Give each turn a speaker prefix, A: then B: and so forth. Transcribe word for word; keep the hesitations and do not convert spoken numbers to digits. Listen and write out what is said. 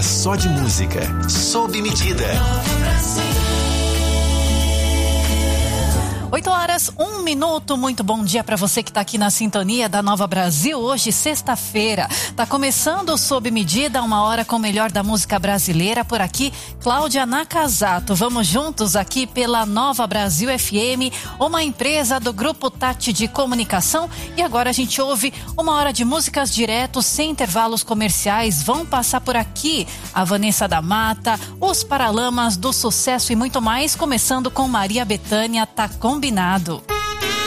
A: só de música. Sob medida.
B: oito horas, um minuto, muito bom dia para você que está aqui na sintonia da Nova Brasil. Hoje, sexta-feira, tá começando o Sob Medida, uma hora com o melhor da música brasileira. Por aqui, Cláudia Nakazato. Vamos juntos aqui pela Nova Brasil F M, uma empresa do Grupo Tati de Comunicação. E agora a gente ouve uma hora de músicas direto, sem intervalos comerciais. Vão passar por aqui a Vanessa da Mata, os Paralamas do Sucesso e muito mais, começando com Maria Bethânia, Tá Combinado.